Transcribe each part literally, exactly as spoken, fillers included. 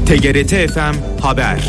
T G R T F M Haber.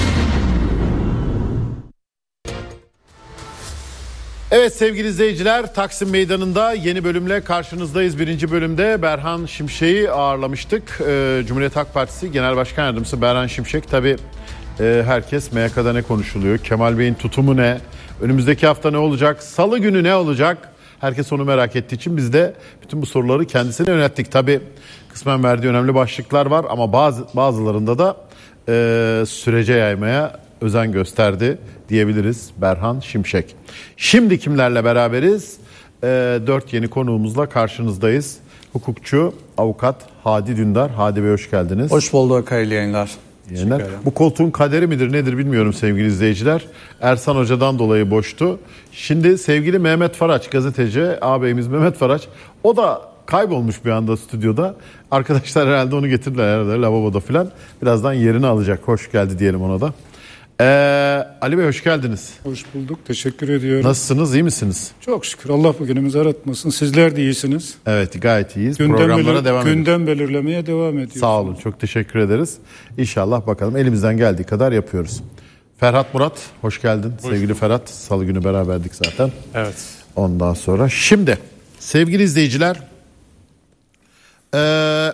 Evet sevgili izleyiciler, Taksim Meydanı'nda yeni bölümle karşınızdayız. Birinci bölümde Berhan Şimşek'i ağırlamıştık. Ee, Cumhuriyet Halk Partisi Genel Başkan Yardımcısı Berhan Şimşek. Tabii e, herkes M Y K'da ne konuşuluyor? Kemal Bey'in tutumu ne? Önümüzdeki hafta ne olacak? Salı günü ne olacak? Herkes onu merak ettiği için biz de bütün bu soruları kendisine yönelttik. Tabii kısmen verdiği önemli başlıklar var ama bazı bazılarında da e, sürece yaymaya özen gösterdi diyebiliriz Berhan Şimşek. Şimdi kimlerle beraberiz? E, dört yeni konuğumuzla karşınızdayız. Hukukçu, avukat Hadi Dündar. Hadi Bey hoş geldiniz. Hoş bulduk, hayırlı yayınlar. Yayınlar. Bu koltuğun kaderi midir nedir bilmiyorum sevgili izleyiciler. Ersan Hoca'dan dolayı boştu. Şimdi sevgili Mehmet Faraç, gazeteci ağabeyimiz Mehmet Faraç, o da kaybolmuş bir anda stüdyoda. Arkadaşlar herhalde onu getirdiler herhalde lavaboda filan. Birazdan yerini alacak. Hoş geldi diyelim ona da. Ee, Ali Bey hoş geldiniz. Hoş bulduk. Teşekkür ediyorum. Nasılsınız? İyi misiniz? Çok şükür. Allah bugünümüzü aratmasın. Sizler de iyisiniz. Evet gayet iyiyiz. Gündem Programlara belir- devam ediyoruz. Gündem belirlemeye devam ediyoruz. Sağ olun. Çok teşekkür ederiz. İnşallah bakalım elimizden geldiği kadar yapıyoruz. Ferhat Murat hoş geldin. Hoş sevgili bulduk. Ferhat. Salı günü beraberdik zaten. Evet. Ondan sonra şimdi sevgili izleyiciler ee,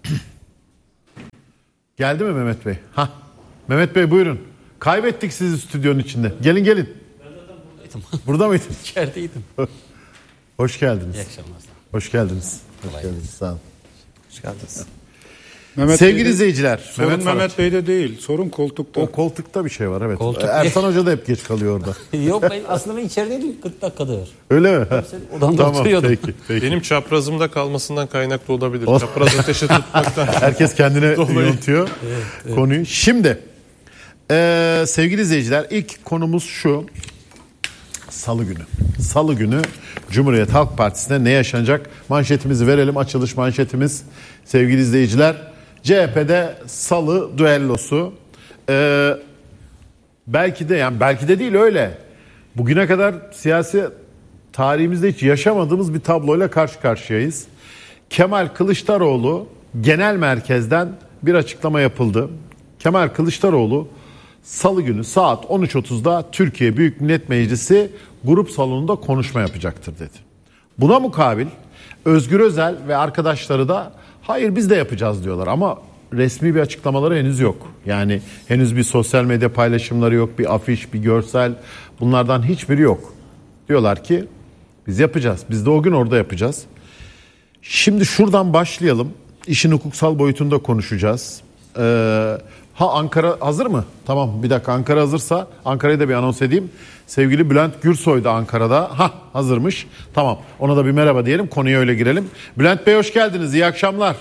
geldi mi Mehmet Bey? Ha, Mehmet Bey buyurun. Kaybettik sizi stüdyonun içinde. Gelin gelin. Ben zaten buradaydım. Burada mıydın? İçerideydim. Hoş geldiniz. İyi akşamlar. Hoş geldiniz. Hoş geldiniz. Sağ olun. Hoş geldiniz. Mehmet Sevgili Bey'de, izleyiciler. sorun Mehmet, Mehmet, Mehmet Bey'de değil. Sorun koltukta. O koltukta bir şey var evet. Koltuk- Ersan Hoca da hep geç kalıyor orada. Yok ben aslında ben içerideydim kırk dakikadır. Öyle mi? Sen odamda Tamam oturuyordun. peki, peki. Benim çaprazımda kalmasından kaynaklı olabilir. Çapraz ateşe tutmaktan. Herkes kendine Dolayı. yontuyor Evet, evet. konuyu. Şimdi e, sevgili izleyiciler ilk konumuz şu. Salı günü. Salı günü Cumhuriyet Halk Partisi'nde ne yaşanacak? Manşetimizi verelim. Açılış manşetimiz sevgili izleyiciler. C H P'de Salı düellosu. Ee, belki de yani belki de değil öyle. Bugüne kadar siyasi tarihimizde hiç yaşamadığımız bir tabloyla karşı karşıyayız. Kemal Kılıçdaroğlu genel merkezden bir açıklama yapıldı. Kemal Kılıçdaroğlu Salı günü saat on üç otuzda Türkiye Büyük Millet Meclisi grup salonunda konuşma yapacaktır dedi. Buna mukabil Özgür Özel ve arkadaşları da hayır biz de yapacağız diyorlar ama resmi bir açıklamaları henüz yok. Yani henüz bir sosyal medya paylaşımları yok, bir afiş, bir görsel, bunlardan hiçbiri yok. Diyorlar ki biz yapacağız, biz de o gün orada yapacağız. Şimdi şuradan başlayalım, işin hukuksal boyutunda konuşacağız. Ee, ha Ankara hazır mı? Tamam bir dakika, Ankara hazırsa Ankara'yı da bir anons edeyim. Sevgili Bülent Gürsoy da Ankara'da. Ha hazırmış. Tamam ona da bir merhaba diyelim, konuya öyle girelim. Bülent Bey hoş geldiniz, iyi akşamlar.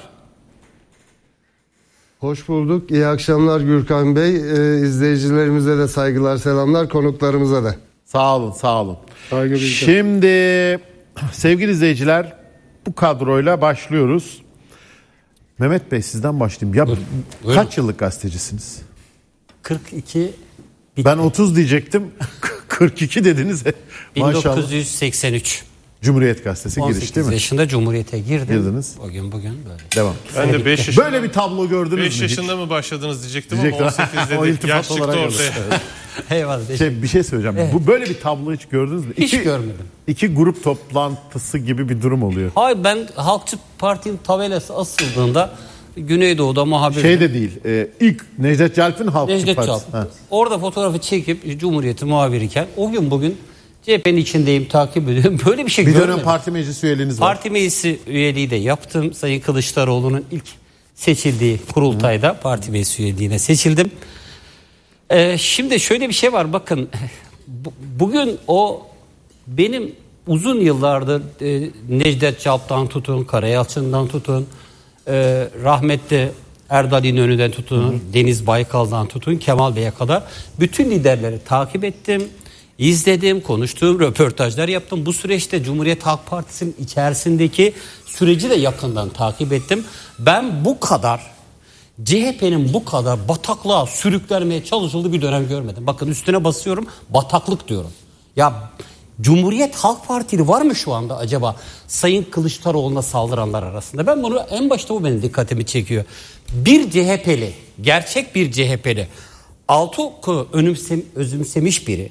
Hoş bulduk. İyi akşamlar Gürkan Bey. Ee, izleyicilerimize de saygılar, selamlar, konuklarımıza da. Sağ olun, sağ olun. Saygı bizde. Şimdi sevgili izleyiciler bu kadroyla başlıyoruz. Mehmet Bey sizden başlayayım. Ya Buyurun, kaç buyurun. yıllık gazetecisiniz? kırk iki bitti. Ben otuz diyecektim. kırk iki dediniz. Maşallah. bin dokuz yüz seksen üç. Cumhuriyet Gazetesi giriş on sekiz değil mi? yaşında Cumhuriyet'e girdim. Girdiniz. Bugün bugün böyle. Devam. Ben de beş yaşında, Böyle bir tablo gördünüz mü? beş hiç? yaşında mı başladınız diyecektim Diyecektim. ama on sekizde O de iltifat yaş çıktı olarak ortaya. alır. Eyvallah. Şey, bir şey söyleyeceğim. Evet. Bu böyle bir tablo hiç gördünüz mü? Hiç görmedim. İki grup toplantısı gibi bir durum oluyor. Hayır ben Halkçı Parti'nin tabelası asıldığında Güneydoğu'da muhabir. Şey de değil. E, ilk Necdet Calp'in Halkçı Necdet Partisi. Çal. Ha. Orada fotoğrafı çekip Cumhuriyet'i muhabirken o gün bugün C H P'nin içindeyim, takip ediyorum. Böyle bir şey Bir görmedim. dönem parti meclisi üyeliğiniz var. Parti meclisi üyeliği de yaptım. Sayın Kılıçdaroğlu'nun ilk seçildiği kurultayda Hı. parti meclisi üyeliğine seçildim. Ee, şimdi şöyle bir şey var bakın. Bu, bugün o benim uzun yıllardır e, Necdet Çalp'tan tutun, Karayalçın'dan tutun, e, rahmetli Erdal İnönü'den tutun, Hı. Deniz Baykal'dan tutun, Kemal Bey'e kadar bütün liderleri takip ettim. İzledim, konuştuğum röportajlar yaptım. Bu süreçte Cumhuriyet Halk Partisi'nin içerisindeki süreci de yakından takip ettim. Ben bu kadar C H P'nin bu kadar bataklığa sürüklenmeye çalışıldığı bir dönem görmedim. Bakın üstüne basıyorum, bataklık diyorum. Ya Cumhuriyet Halk Partili var mı şu anda acaba Sayın Kılıçdaroğlu'na saldıranlar arasında? Ben bunu en başta bu benim dikkatimi çekiyor. bir C H P'li, gerçek bir C H P'li, Altıok'u önümsem, özümsemiş biri,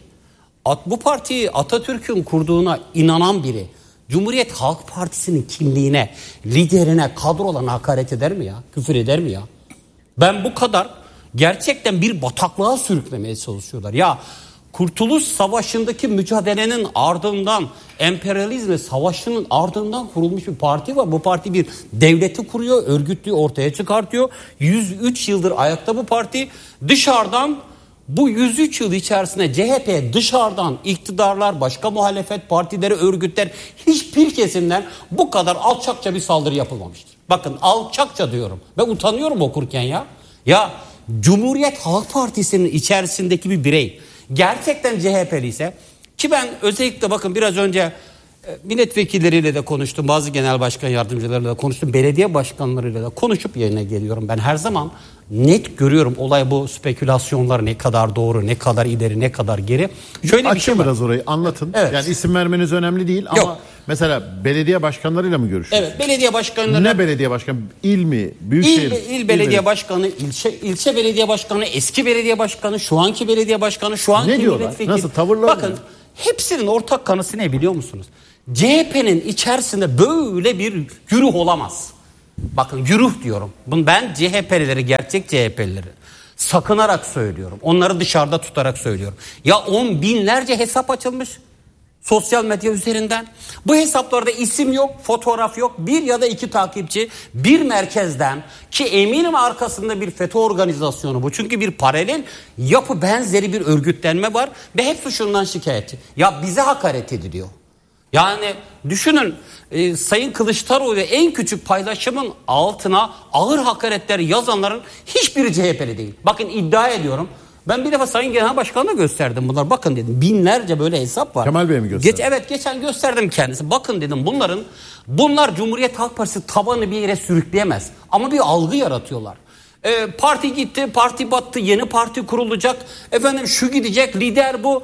bu partiyi Atatürk'ün kurduğuna inanan biri, Cumhuriyet Halk Partisi'nin kimliğine, liderine, kadrolarına hakaret eder mi ya? Küfür eder mi ya? Ben bu kadar gerçekten bir bataklığa sürüklemeye çalışıyorlar. Ya Kurtuluş Savaşı'ndaki mücadelenin ardından, emperyalizm savaşının ardından kurulmuş bir parti var. Bu parti bir devleti kuruyor, örgütlüğü ortaya çıkartıyor. yüz üç yıldır ayakta bu parti. Dışarıdan bu yüz üç yıl içerisinde C H P dışarıdan iktidarlar, başka muhalefet partileri, örgütler, hiçbir kesimden bu kadar alçakça bir saldırı yapılmamıştır. Bakın alçakça diyorum ve utanıyorum okurken ya. Ya Cumhuriyet Halk Partisi'nin içerisindeki bir birey gerçekten C H P'li ise, ki ben özellikle bakın biraz önce milletvekilleriyle de konuştum, bazı genel başkan yardımcılarıyla da konuştum, belediye başkanlarıyla da konuşup yerine geliyorum. Ben her zaman net görüyorum olay, bu spekülasyonlar ne kadar doğru, ne kadar ileri, ne kadar geri. Şöyle bir şey var. Biraz orayı anlatın. Evet. Yani isim vermeniz önemli değil ama yok. Mesela belediye başkanlarıyla mı görüşüyorsunuz? Evet, belediye başkanları. Ne belediye başkanı? İl mi? Büyükşehir? İl, il belediye il başkanı, ilçe, ilçe belediye başkanı, eski belediye başkanı, şu anki belediye başkanı, şu anki milletvekili. Nasıl tavırlar? Bakın mı? Hepsinin ortak kanısı ne biliyor musunuz? C H P'nin içerisinde böyle bir güruh olamaz. Bakın güruh diyorum. Ben C H P'lileri, gerçek C H P'lileri sakınarak söylüyorum. Onları dışarıda tutarak söylüyorum. Ya on binlerce hesap açılmış sosyal medya üzerinden. Bu hesaplarda isim yok, fotoğraf yok. Bir ya da iki takipçi bir merkezden, ki eminim arkasında bir FETÖ organizasyonu bu. Çünkü bir paralel yapı benzeri bir örgütlenme var ve hepsi şundan şikayetçi. Ya bize hakaret ediliyor. Yani düşünün, e, Sayın Kılıçdaroğlu en küçük paylaşımın altına ağır hakaretler yazanların hiçbiri C H P'li değil. Bakın iddia ediyorum. Ben bir defa Sayın Genel Başkanı'na gösterdim bunlar. Bakın dedim, binlerce böyle hesap var. Kemal Bey mi gösterdi? Geç, evet geçen gösterdim kendisi. Bakın dedim, bunların bunlar Cumhuriyet Halk Partisi tabanı bir yere sürükleyemez. Ama bir algı yaratıyorlar. E, parti gitti, parti battı, yeni parti kurulacak. Efendim şu gidecek, lider bu.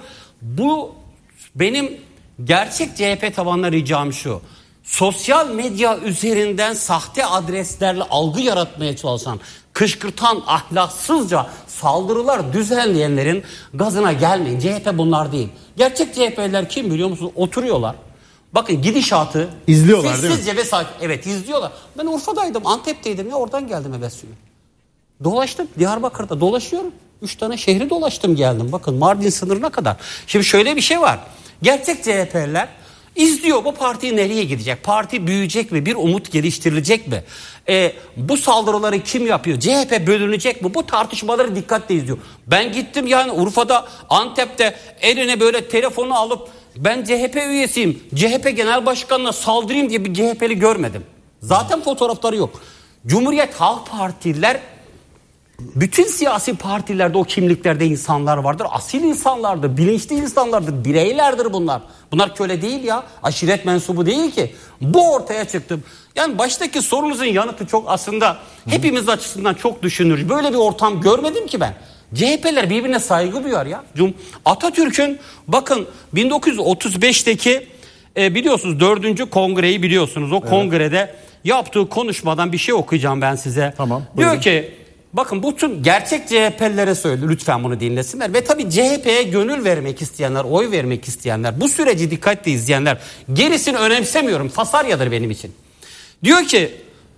Bu benim gerçek C H P tabanına ricam şu: sosyal medya üzerinden sahte adreslerle algı yaratmaya çalışan, kışkırtan, ahlaksızca saldırılar düzenleyenlerin gazına gelmeyin. C H P bunlar değil. Gerçek C H P'liler kim biliyor musunuz? Oturuyorlar. Bakın gidişatı izliyorlar değil mi? Sessizce ve sakin. Evet, izliyorlar. Ben Urfa'daydım, Antep'teydim ya, oradan geldim evvelsi gün. Dolaştım, Diyarbakır'da dolaşıyorum. Üç tane şehri dolaştım geldim. Bakın Mardin sınırına kadar. Şimdi şöyle bir şey var. Gerçek C H P'liler izliyor, bu parti nereye gidecek? Parti büyüyecek mi? Bir umut geliştirilecek mi? Ee, bu saldırıları kim yapıyor? C H P bölünecek mi? Bu tartışmaları dikkatle izliyor. Ben gittim yani Urfa'da, Antep'te eline böyle telefonu alıp ben C H P üyesiyim, C H P Genel Başkanı'na saldırayım diye bir C H P'li görmedim. Zaten fotoğrafları yok. Cumhuriyet Halk Partililer, bütün siyasi partilerde o kimliklerde insanlar vardır. Asil insanlardır, bilinçli insanlardır, bireylerdir bunlar. Bunlar köle değil ya, aşiret mensubu değil ki. Bu ortaya çıktı. Yani baştaki sorunuzun yanıtı çok aslında hepimiz açısından çok düşünür. Böyle bir ortam görmedim ki ben. C H P'ler birbirine saygı duyar ya. Atatürk'ün bakın bin dokuz yüz otuz beşteki e, biliyorsunuz dördüncü kongreyi biliyorsunuz. O evet. Kongrede yaptığı konuşmadan bir şey okuyacağım ben size. Tamam. Diyor Buyurun. ki, bakın bütün gerçek C H P'lilere söyle, lütfen bunu dinlesinler. Ve tabii C H P'ye gönül vermek isteyenler, oy vermek isteyenler, bu süreci dikkatle izleyenler, gerisini önemsemiyorum. Fasaryadır benim için. Diyor ki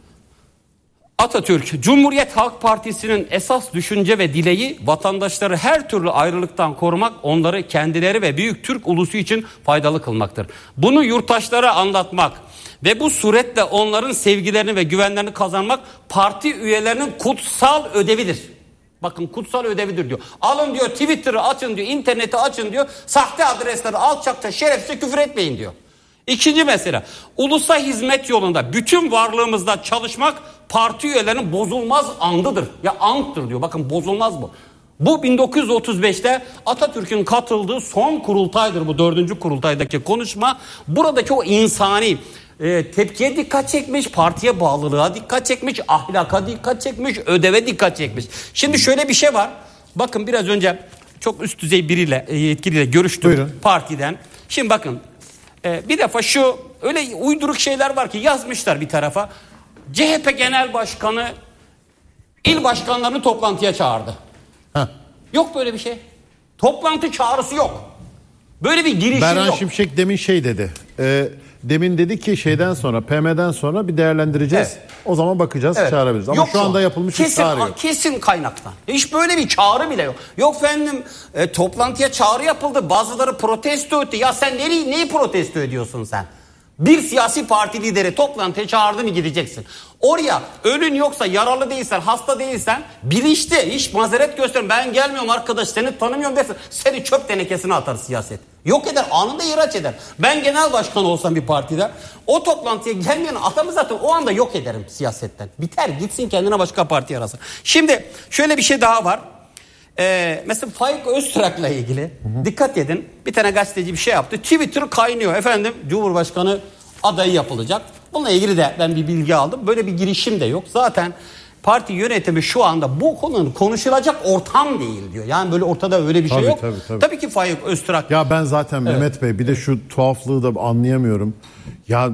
Atatürk, Cumhuriyet Halk Partisi'nin esas düşünce ve dileği vatandaşları her türlü ayrılıktan korumak, onları kendileri ve büyük Türk ulusu için faydalı kılmaktır. Bunu yurttaşlara anlatmak ve bu suretle onların sevgilerini ve güvenlerini kazanmak parti üyelerinin kutsal ödevidir. Bakın kutsal ödevidir diyor. Alın diyor, Twitter'ı açın diyor, interneti açın diyor, sahte adresleri alçakça, şerefsiz küfür etmeyin diyor. İkinci mesele, ulusa hizmet yolunda bütün varlığımızda çalışmak parti üyelerinin bozulmaz andıdır. Ya anttır diyor. Bakın bozulmaz bu. Bu bin dokuz yüz otuz beşte Atatürk'ün katıldığı son kurultaydır, bu dördüncü kurultaydaki konuşma. Buradaki o insani e, tepkiye dikkat çekmiş, partiye bağlılığa dikkat çekmiş, ahlaka dikkat çekmiş, ödeve dikkat çekmiş. Şimdi şöyle bir şey var. Bakın biraz önce çok üst düzey biriyle, yetkiliyle görüştüm. Buyurun. Partiden. Şimdi bakın e, bir defa şu öyle uyduruk şeyler var ki yazmışlar bir tarafa. C H P Genel Başkanı İl başkanlarını toplantıya çağırdı. Heh. Yok böyle bir şey. Toplantı çağrısı yok. Böyle bir girişim Berhan yok. Şimşek demin şey dedi. E, demin dedi ki şeyden sonra P M'den sonra bir değerlendireceğiz. Evet. O zaman bakacağız, Evet. çağırabiliriz. Ama Yok şu anda an. yapılmış kesin, bir çağrı yok. Kesin kaynaktan. Hiç böyle bir çağrı bile yok. Yok efendim e, toplantıya çağrı yapıldı. Bazıları protesto etti. Ya sen neyi, neyi protesto ediyorsun sen? Bir siyasi parti lideri toplantıya çağırdı mı gideceksin. Oraya ölün yoksa, yaralı değilsen, hasta değilsen bilinçli, hiç mazeret gösterin. Ben gelmiyorum arkadaş, seni tanımıyorum dersin. Seni çöp tenekesine atar siyaset. Yok eder, anında ihraç eder. Ben genel başkan olsam bir partide o toplantıya gelmeyen adamı zaten o anda yok ederim siyasetten. Biter, gitsin kendine başka parti arasın. Şimdi şöyle bir şey daha var. Ee, mesela Faik Öztürk'le ilgili hı hı. dikkat edin, bir tane gazeteci bir şey yaptı. Twitter kaynıyor efendim, Cumhurbaşkanı adayı yapılacak. Bununla ilgili de ben bir bilgi aldım. Böyle bir girişim de yok. Zaten parti yönetimi şu anda bu konunun konuşulacak ortam değil diyor. Yani böyle ortada öyle bir tabii, şey yok. Tabii, tabii. tabii ki Faik Öztürk. Ya ben zaten evet. Mehmet Bey bir de şu tuhaflığı da anlayamıyorum. Ya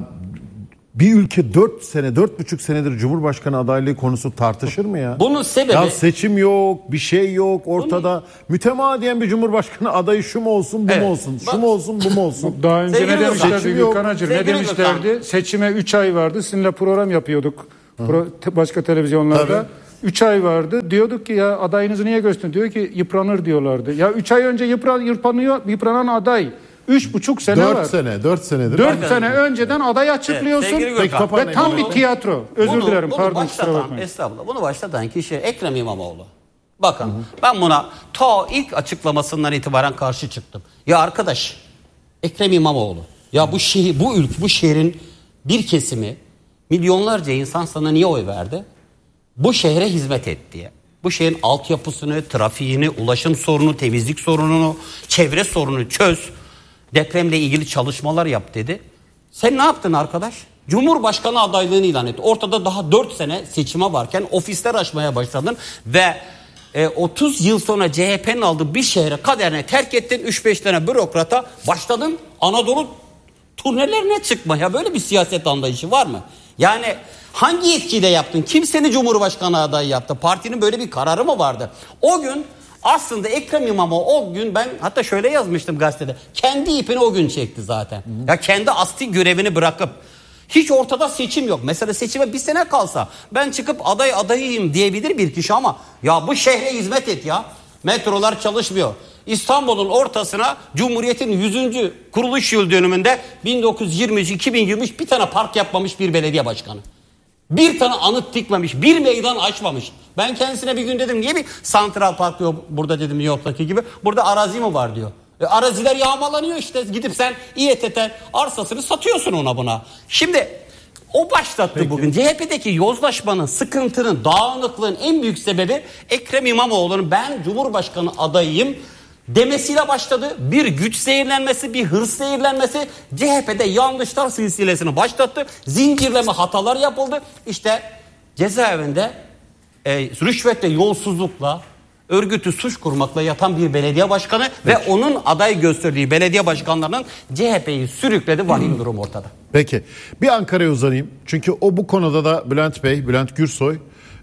bir ülke dört sene, dört buçuk senedir Cumhurbaşkanı adaylığı konusu tartışır mı ya? Bunun sebebi... Ya seçim yok, bir şey yok ortada. Bunun... Mütemadiyen bir Cumhurbaşkanı adayı şu mu olsun, bu evet. mu olsun, şu Bak... mu olsun, bu mu olsun? Daha önce Sevgili ne demişlerdi Gürkan Hacı? Ne Sevgili demişlerdi? Gürkan. Seçime üç ay vardı, sizinle program yapıyorduk. Pro, te, başka televizyonlarda. üç ay vardı. Diyorduk ki ya adayınızı niye gösterin? Diyor ki yıpranır diyorlardı. Ya üç ay önce yıpran, yıpranıyor, yıpranan aday... Üç buçuk sene dört var. sene, dört senedir. Dört sene önceden aday açıklıyorsun. Evet, ve tam bir tiyatro. Özür bunu, dilerim, bunu pardon kusura bakmayın. Estağfurullah. Bunu başlatan kişi Ekrem İmamoğlu. Bakın, hı hı. ben buna ta ilk açıklamasından itibaren karşı çıktım. Ya arkadaş, Ekrem İmamoğlu. Ya bu şehir, bu ülke, bu şehrin bir kesimi, milyonlarca insan sana niye oy verdi? Bu şehre hizmet et diye. Bu şehrin altyapısını, trafiğini, ulaşım sorunu, temizlik sorununu, çevre sorununu çöz. Depremle ilgili çalışmalar yap dedi. Sen ne yaptın arkadaş? Cumhurbaşkanı adaylığını ilan etti. Ortada daha dört sene seçime varken ofisler açmaya başladın ve e, otuz yıl sonra C H P'nin aldığı bir şehre kaderine terk ettin. üç beş tane bürokrata başladın Anadolu turnelerine çıkmaya. Böyle bir siyaset anlayışı var mı? Yani hangi yetkiyle yaptın? Kim seni Cumhurbaşkanı adayı yaptı? Partinin böyle bir kararı mı vardı? O gün aslında Ekrem İmamoğlu o gün, ben hatta şöyle yazmıştım gazetede. Kendi ipini o gün çekti zaten. Hı hı. Ya kendi asli görevini bırakıp hiç ortada seçim yok. Mesela seçime bir sene kalsa ben çıkıp aday adayıyım diyebilir bir kişi ama ya bu şehre hizmet et ya. Metrolar çalışmıyor. İstanbul'un ortasına Cumhuriyet'in yüzüncü kuruluş yıl dönümünde bin dokuz yüz yirmi üç iki bin yirmi üç bir tane park yapmamış bir belediye başkanı. Bir tane anıt dikmemiş, bir meydan açmamış. Ben kendisine bir gün dedim niye bir santral park yok burada dedim, New York'taki gibi. Burada arazi mi var diyor. E, araziler yağmalanıyor işte, gidip sen İETT arsasını satıyorsun ona buna. Şimdi o başlattı. Peki. Bugün C H P'deki yozlaşmanın, sıkıntının, dağınıklığın en büyük sebebi Ekrem İmamoğlu'nun ben Cumhurbaşkanı adayıyım demesiyle başladı. Bir güç zehirlenmesi, bir hırs zehirlenmesi C H P'de yanlışlar silsilesini başlattı. Zincirleme hatalar yapıldı. İşte cezaevinde e, rüşvetle, yolsuzlukla, örgütü suç kurmakla yatan bir belediye başkanı Peki. ve onun aday gösterdiği belediye başkanlarının C H P'yi sürükledi. Vahim durum ortada. Peki bir Ankara'ya uzanayım. Çünkü o bu konuda da Bülent Bey, Bülent Gürsoy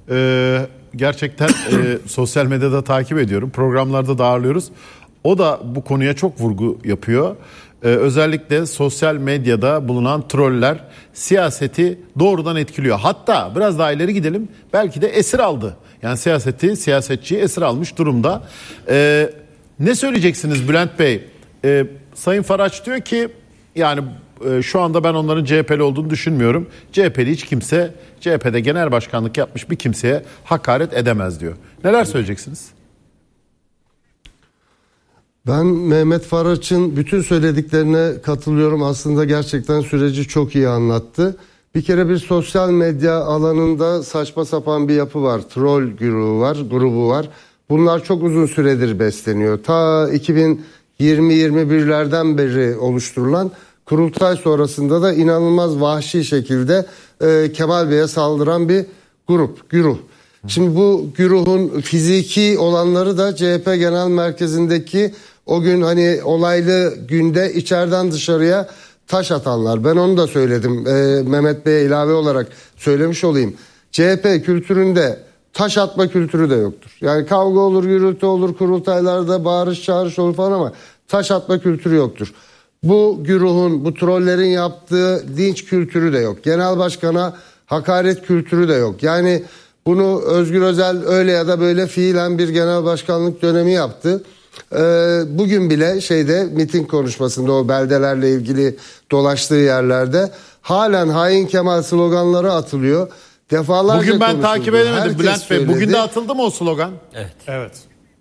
e, gerçekten e, sosyal medyada takip ediyorum. Programlarda da ağırlıyoruz. O da bu konuya çok vurgu yapıyor. Ee, özellikle sosyal medyada bulunan troller siyaseti doğrudan etkiliyor. Hatta biraz daha ileri gidelim, belki de esir aldı. Yani siyaseti, siyasetçiyi esir almış durumda. Ee, ne söyleyeceksiniz Bülent Bey? Ee, Sayın Faraç diyor ki yani e, şu anda ben onların C H P'li olduğunu düşünmüyorum. C H P'li hiç kimse C H P'de genel başkanlık yapmış bir kimseye hakaret edemez diyor. Neler söyleyeceksiniz? Ben Mehmet Faraç'ın bütün söylediklerine katılıyorum. Aslında gerçekten süreci çok iyi anlattı. Bir kere bir sosyal medya alanında saçma sapan bir yapı var. Troll grubu var, grubu var. Bunlar çok uzun süredir besleniyor. Ta iki bin yirmi yirmi birlerden beri oluşturulan, kurultay sonrasında da inanılmaz vahşi şekilde e, Kemal Bey'e saldıran bir grup, güruh. Şimdi bu güruhun fiziki olanları da C H P Genel Merkezi'ndeki o gün hani olaylı günde içeriden dışarıya taş atanlar. Ben onu da söyledim. Ee, Mehmet Bey'e ilave olarak söylemiş olayım. C H P kültüründe taş atma kültürü de yoktur. Yani kavga olur, gürültü olur, kurultaylarda bağırış çağırış olur falan ama taş atma kültürü yoktur. Bu güruhun, bu trollerin yaptığı linç kültürü de yok. Genel başkana hakaret kültürü de yok. Yani bunu Özgür Özel öyle ya da böyle fiilen bir genel başkanlık dönemi yaptı. Ee, bugün bile şeyde miting konuşmasında o beldelerle ilgili dolaştığı yerlerde halen hain Kemal sloganları atılıyor. Defalarca Bugün ben konuşuldu. takip edemedim Herkes Bülent Bey. söyledi. Bugün de atıldı mı o slogan? Evet. Evet.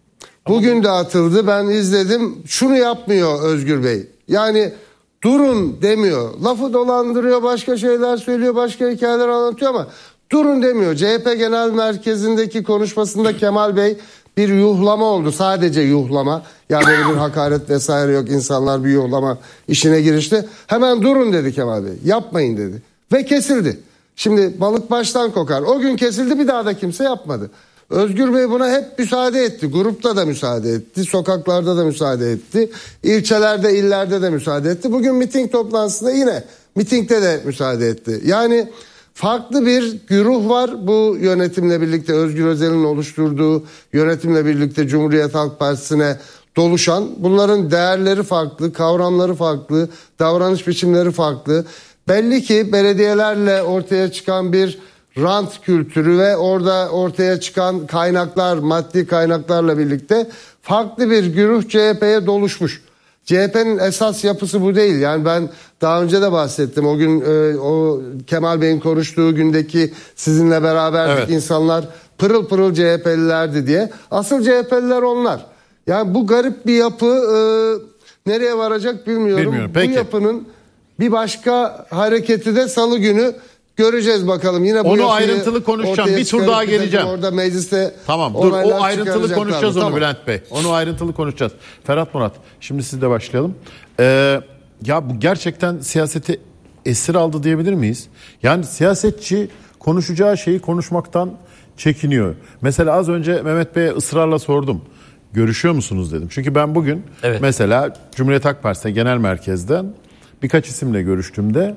Bugün de atıldı. Ben izledim. Şunu yapmıyor Özgür Bey. Yani durun demiyor. Lafı dolandırıyor, başka şeyler söylüyor, başka hikayeler anlatıyor ama durun demiyor. C H P Genel Merkezi'ndeki konuşmasında Kemal Bey bir yuhlama oldu. Sadece yuhlama. Yani böyle bir hakaret vesaire yok. İnsanlar bir yuhlama işine girişti. Hemen durun dedi Kemal Bey. Yapmayın dedi. Ve kesildi. Şimdi balık baştan kokar. O gün kesildi, bir daha da kimse yapmadı. Özgür Bey buna hep müsaade etti. Grupta da müsaade etti. Sokaklarda da müsaade etti. İlçelerde, illerde de müsaade etti. Bugün miting toplantısında yine mitingde de müsaade etti. Yani farklı bir güruh var bu yönetimle birlikte, Özgür Özel'in oluşturduğu yönetimle birlikte Cumhuriyet Halk Partisi'ne doluşan. Bunların değerleri farklı, kavramları farklı, davranış biçimleri farklı. Belli ki belediyelerle ortaya çıkan bir rant kültürü ve orada ortaya çıkan kaynaklar, maddi kaynaklarla birlikte farklı bir güruh C H P'ye doluşmuş. C H P'nin esas yapısı bu değil. Yani ben daha önce de bahsettim. O gün e, o Kemal Bey'in konuştuğu gündeki sizinle beraber Evet. insanlar pırıl pırıl C H P'lilerdi diye. Asıl C H P'liler onlar. Yani bu garip bir yapı e, nereye varacak bilmiyorum. Bilmiyorum, peki. Bu yapının bir başka hareketi de salı günü göreceğiz bakalım. Yine bu Onu yapıyı ayrıntılı konuşacağım. ortaya Bir tur çıkarıp daha bir takım geleceğim. Orada mecliste Tamam dur olaylar o ayrıntılı çıkaracaklar. konuşacağız onu Tamam. Bülent Bey. Onu ayrıntılı konuşacağız. Ferhat Murat, şimdi sizle başlayalım. Ee, ya bu gerçekten siyaseti esir aldı diyebilir miyiz? Yani siyasetçi konuşacağı şeyi konuşmaktan çekiniyor. Mesela az önce Mehmet Bey'e ısrarla sordum. Görüşüyor musunuz dedim. Çünkü ben bugün Evet. mesela Cumhuriyet Halk Partisi Genel Merkez'den birkaç isimle görüştüğümde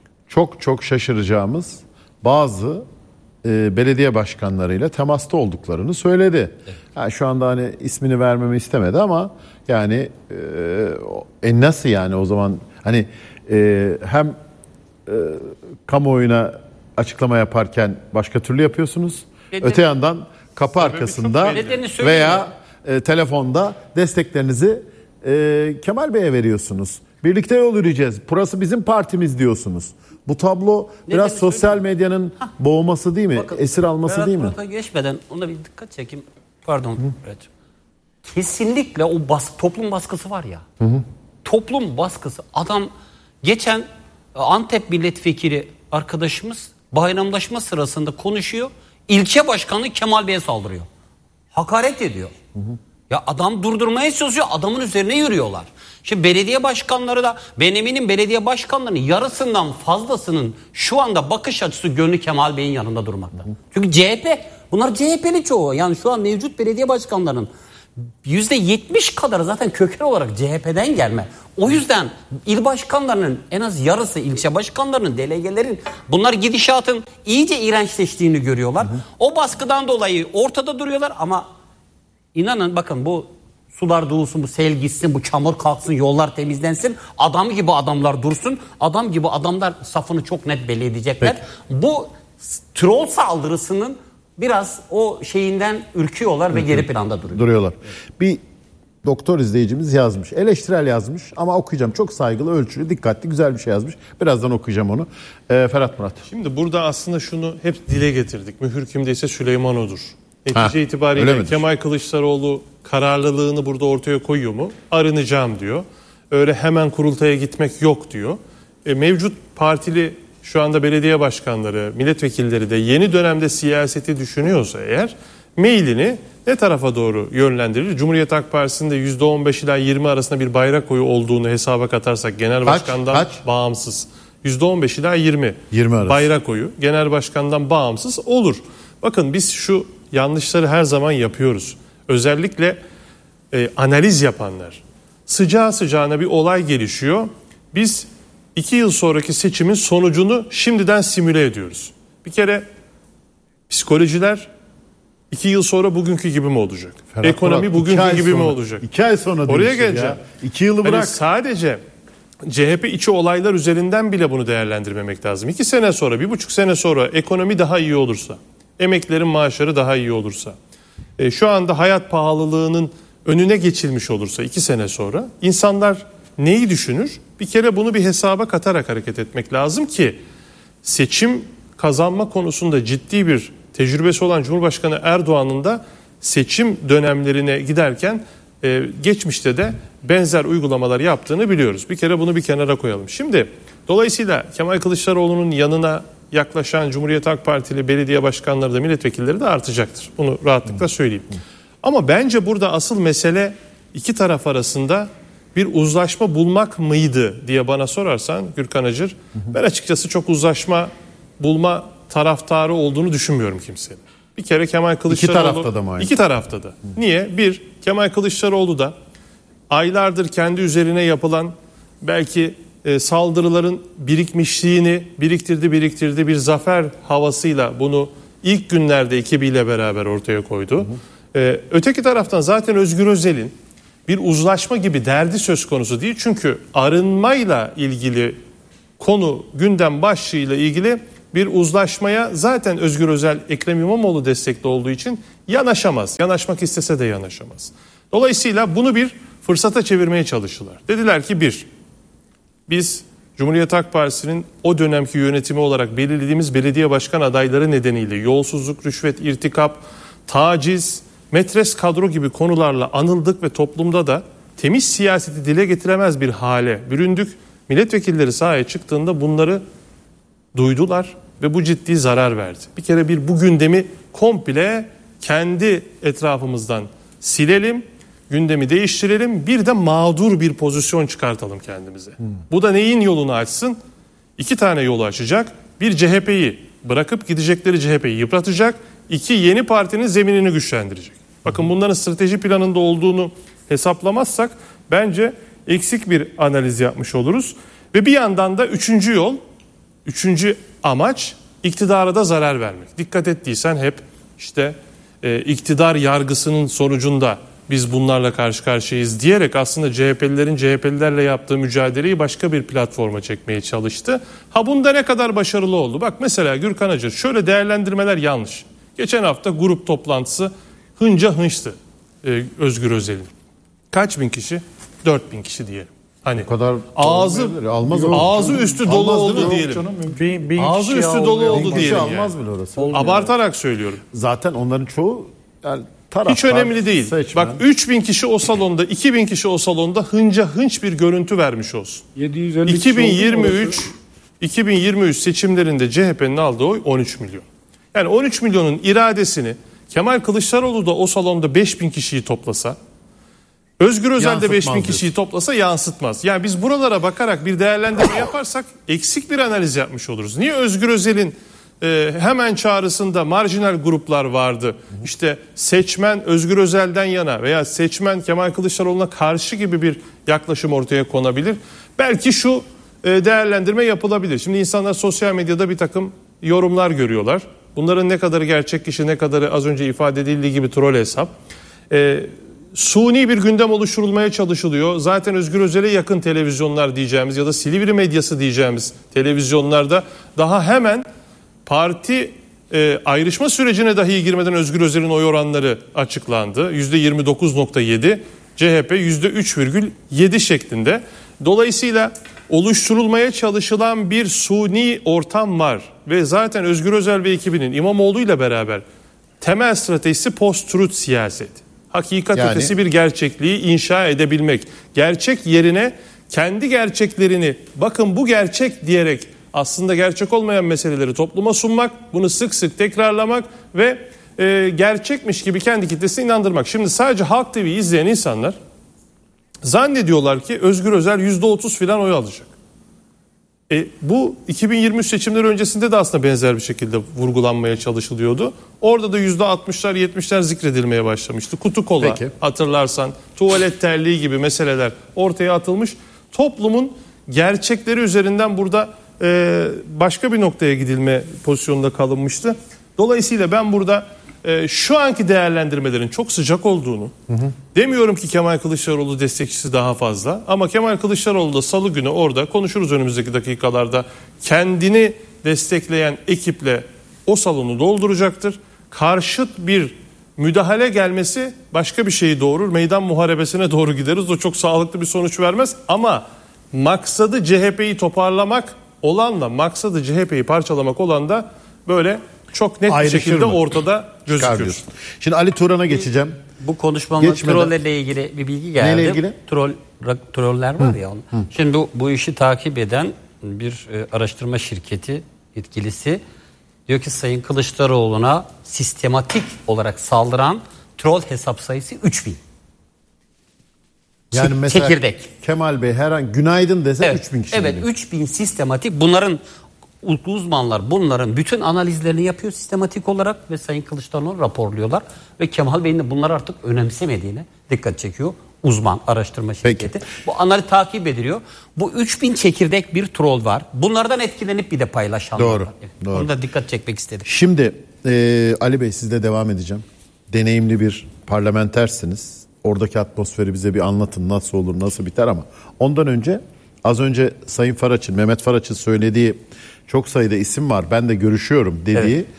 çok çok şaşıracağımız bazı e, belediye başkanlarıyla temasta olduklarını söyledi. Evet. Yani şu anda hani ismini vermemi istemedi ama yani e, e, nasıl yani o zaman hani e, hem e, kamuoyuna açıklama yaparken başka türlü yapıyorsunuz. Nedeni, öte yandan kapı arkasında veya e, telefonda desteklerinizi e, Kemal Bey'e veriyorsunuz. Birlikte yol yürüyeceğiz. Burası bizim partimiz diyorsunuz. Bu tablo biraz Nedeni sosyal söyleyeyim. medyanın boğması değil mi? Bakın, Esir alması Ferhat değil mi? Murat'a geçmeden ona bir dikkat çekeyim. Pardon. Evet. Kesinlikle o baskı, toplum baskısı var ya. Hı hı. Toplum baskısı. Adam geçen Antep milletvekili arkadaşımız bayramlaşma sırasında konuşuyor. İlçe başkanı Kemal Bey'e saldırıyor. Hakaret ediyor. Hı hı. Ya adam durdurmaya çalışıyor. Adamın üzerine yürüyorlar. Şimdi belediye başkanları da, ben eminim belediye başkanlarının yarısından fazlasının şu anda bakış açısı gönlü Kemal Bey'in yanında durmakta. Hı hı. Çünkü C H P, bunlar C H P'li çoğu. Yani şu an mevcut belediye başkanlarının yüzde yetmiş kadarı zaten köken olarak C H P'den gelme. O yüzden il başkanlarının en az yarısı, ilçe başkanlarının, delegelerin, bunlar gidişatın iyice iğrençleştiğini görüyorlar. Hı hı. O baskıdan dolayı ortada duruyorlar ama İnanın bakın bu sular durulsun, bu sel gitsin, bu çamur kalksın, yollar temizlensin. Adam gibi adamlar dursun. Adam gibi adamlar safını çok net belli edecekler. Peki. Bu troll saldırısının biraz o şeyinden ürküyorlar ve geri planda duruyor. Duruyorlar. Bir doktor izleyicimiz yazmış. Eleştirel yazmış ama okuyacağım. Çok saygılı, ölçülü, dikkatli, güzel bir şey yazmış. Birazdan okuyacağım onu. Ee, Ferhat Murat. Şimdi burada aslında şunu hep dile getirdik. Mühür kimdeyse Süleyman odur. Netice Ha, itibariyle Kemal Kılıçdaroğlu kararlılığını burada ortaya koyuyor mu? Arınacağım diyor. Öyle hemen kurultaya gitmek yok diyor. E, mevcut partili şu anda belediye başkanları, milletvekilleri de yeni dönemde siyaseti düşünüyorsa eğer mailini ne tarafa doğru yönlendirir? Cumhuriyet Halk Partisi'nde yüzde on beş ila yirmi arasında bir bayrak oyu olduğunu hesaba katarsak genel Kaç? başkandan Kaç? bağımsız. yüzde on beş ila yirmi, yirmi arası. bayrak oyu genel başkandan bağımsız olur. Bakın biz şu yanlışları her zaman yapıyoruz. Özellikle e, analiz yapanlar. Sıcağı sıcağına bir olay gelişiyor. Biz iki yıl sonraki seçimin sonucunu şimdiden simüle ediyoruz. Bir kere psikolojiler iki yıl sonra bugünkü gibi mi olacak? Ferhat Ekonomi Murat, iki bugünkü ay gibi sonra, mi olacak? İki ay sonra Oraya değişir geleceğim. ya. İki yılı Hani bırak. sadece C H P içi olaylar üzerinden bile bunu değerlendirmemek lazım. İki sene sonra, bir buçuk sene sonra ekonomi daha iyi olursa, emeklilerin maaşları daha iyi olursa, e, şu anda hayat pahalılığının önüne geçilmiş olursa iki sene sonra insanlar neyi düşünür? Bir kere bunu bir hesaba katarak hareket etmek lazım ki seçim kazanma konusunda ciddi bir tecrübesi olan Cumhurbaşkanı Erdoğan'ın da seçim dönemlerine giderken e, geçmişte de benzer uygulamalar yaptığını biliyoruz. Bir kere bunu bir kenara koyalım. Şimdi dolayısıyla Kemal Kılıçdaroğlu'nun yanına yaklaşan Cumhuriyet Halk Partili belediye başkanları da milletvekilleri de artacaktır. Bunu rahatlıkla söyleyeyim. Ama bence burada asıl mesele iki taraf arasında bir uzlaşma bulmak mıydı diye bana sorarsan Gürkan Acır, ben açıkçası çok uzlaşma bulma taraftarı olduğunu düşünmüyorum kimsenin. Bir kere Kemal Kılıçdaroğlu... İki tarafta da mı aynı? İki tarafta da. Niye? Bir, Kemal Kılıçdaroğlu da aylardır kendi üzerine yapılan belki e, saldırıların birikmişliğini biriktirdi biriktirdi bir zafer havasıyla bunu ilk günlerde ekibiyle beraber ortaya koydu. Hı hı. E, öteki taraftan zaten Özgür Özel'in bir uzlaşma gibi derdi söz konusu değil. Çünkü arınmayla ilgili konu gündem başlığıyla ilgili bir uzlaşmaya zaten Özgür Özel Ekrem İmamoğlu destekli olduğu için yanaşamaz. Yanaşmak istese de yanaşamaz. Dolayısıyla bunu bir fırsata çevirmeye çalıştılar. Dediler ki bir, biz Cumhuriyet Halk Partisi'nin o dönemki yönetimi olarak belirlediğimiz belediye başkan adayları nedeniyle yolsuzluk, rüşvet, irtikap, taciz, metres kadro gibi konularla anıldık ve toplumda da temiz siyaseti dile getiremez bir hale büründük. Milletvekilleri sahaya çıktığında bunları duydular ve bu ciddi zarar verdi. Bir kere bir bu gündemi komple kendi etrafımızdan silelim, gündemi değiştirelim, bir de mağdur bir pozisyon çıkartalım kendimize. Hmm. Bu da neyin yolunu açsın? İki tane yolu açacak. Bir, C H P'yi bırakıp gidecekleri C H P'yi yıpratacak. İki, yeni partinin zeminini güçlendirecek. Bakın bunların strateji planında olduğunu hesaplamazsak bence eksik bir analiz yapmış oluruz. Ve bir yandan da üçüncü yol, üçüncü amaç iktidara da zarar vermek. Dikkat ettiysen hep işte e, iktidar yargısının sonucunda biz bunlarla karşı karşıyayız diyerek aslında C H P'lilerin C H P'lilerle yaptığı mücadeleyi başka bir platforma çekmeye çalıştı. Ha bunda ne kadar başarılı oldu? Bak mesela Gürkan Acır, şöyle değerlendirmeler yanlış. Geçen hafta grup toplantısı hınca hınçtı e, Özgür Özel'in. Kaç bin kişi? dört bin kişi diyelim. Hani o kadar ağzı almaz ağzı üstü dolu almaz, oldu diyelim. Canım, bin, bin ağzı üstü dolu oldu diyelim. Almaz yani. bile orası. Abartarak söylüyorum. Zaten onların çoğu yani taraftar, hiç önemli değil. Seçmen. Bak üç bin kişi o salonda, iki bin kişi o salonda hınca hınç bir görüntü vermiş olsun. yedi yüz elli iki bin yirmi üç iki bin yirmi üç seçimlerinde C H P'nin aldığı oy on üç milyon. Yani on üç milyonun iradesini Kemal Kılıçdaroğlu da o salonda beş bin kişiyi toplasa, Özgür Özel de beş bin kişiyi toplasa yansıtmaz. Yani biz buralara bakarak bir değerlendirme yaparsak eksik bir analiz yapmış oluruz. Niye Özgür Özel'in e, hemen çağrısında marjinal gruplar vardı? İşte seçmen Özgür Özel'den yana veya seçmen Kemal Kılıçdaroğlu'na karşı gibi bir yaklaşım ortaya konabilir. Belki şu e, değerlendirme yapılabilir. Şimdi insanlar sosyal medyada bir takım yorumlar görüyorlar. Bunların ne kadarı gerçek kişi, ne kadarı az önce ifade edildiği gibi troll hesap. E, suni bir gündem oluşturulmaya çalışılıyor. Zaten Özgür Özel'e yakın televizyonlar diyeceğimiz ya da Silivri medyası diyeceğimiz televizyonlarda daha hemen parti e, ayrışma sürecine dahi girmeden Özgür Özel'in oy oranları açıklandı. yüzde yirmi dokuz virgül yedi, C H P yüzde üç virgül yedi şeklinde. Dolayısıyla oluşturulmaya çalışılan bir suni ortam var ve zaten Özgür Özel ve ekibinin İmamoğlu ile beraber temel stratejisi post-truth siyaset. Hakikat yani, ötesi bir gerçekliği inşa edebilmek. Gerçek yerine kendi gerçeklerini bakın bu gerçek diyerek aslında gerçek olmayan meseleleri topluma sunmak, bunu sık sık tekrarlamak ve e, gerçekmiş gibi kendi kitlesine inandırmak. Şimdi sadece Halk T V'yi izleyen insanlar zannediyorlar ki Özgür Özel yüzde otuz filan oy alacak. E, bu iki bin yirmi üç seçimleri öncesinde de aslında benzer bir şekilde vurgulanmaya çalışılıyordu. Orada da yüzde altmışlar yetmişler zikredilmeye başlamıştı. Kutu kola Peki. hatırlarsan, tuvalet terliği gibi meseleler ortaya atılmış. Toplumun gerçekleri üzerinden burada e, başka bir noktaya gidilme pozisyonunda kalınmıştı. Dolayısıyla ben burada e, şu anki değerlendirmelerin çok sıcak olduğunu, hı hı. demiyorum ki Kemal Kılıçdaroğlu destekçisi daha fazla, ama Kemal Kılıçdaroğlu da salı günü orada konuşuruz önümüzdeki dakikalarda, kendini destekleyen ekiple o salonu dolduracaktır. Karşıt bir müdahale gelmesi başka bir şeyi doğurur. Meydan muharebesine doğru gideriz. O çok sağlıklı bir sonuç vermez. Ama maksadı C H P'yi toparlamak olanla maksadı C H P'yi parçalamak olan da böyle çok net ayrışır bir şekilde mı? ortada gözüküyor. Şimdi Ali Turan'a geçeceğim. Bu konuşmamda Geçmeden... trollerle ilgili bir bilgi geldi. Neyle ilgili? Troll, troller var hı, ya. Hı. Şimdi bu, bu işi takip eden bir e, araştırma şirketi yetkilisi diyor ki Sayın Kılıçdaroğlu'na sistematik olarak saldıran troll hesap sayısı üç bin. Yani mesela çekirdek. Kemal Bey her an günaydın dese evet, üç bin kişi. Evet, üç bin sistematik. Bunların uzmanlar bunların bütün analizlerini yapıyor sistematik olarak ve Sayın Kılıçdaroğlu'nu raporluyorlar ve Kemal Bey'in de bunları artık önemsemediğine dikkat çekiyor uzman araştırma şirketi. Peki. Bu analiz takip ediliyor. Bu üç bin çekirdek bir troll var. Bunlardan etkilenip bir de paylaşanlar doğru, var. Evet. Doğru. Onu da dikkat çekmek istedim. Şimdi e, Ali Bey sizle devam edeceğim. Deneyimli bir parlamentersiniz. Oradaki atmosferi bize bir anlatın, nasıl olur, nasıl biter, ama ondan önce az önce Sayın Faraç'ın, Mehmet Faraç'ın söylediği çok sayıda isim var, ben de görüşüyorum dediği evet.